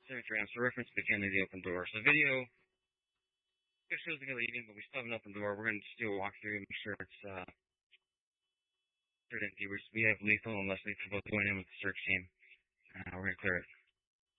search ramps for reference to the Kennedy open door. So the video shows the guy leaving, but we still have an open door. We're going to just do a walkthrough and make sure it's empty. We have lethal and less lethal both going in with the search team. We're going to clear it.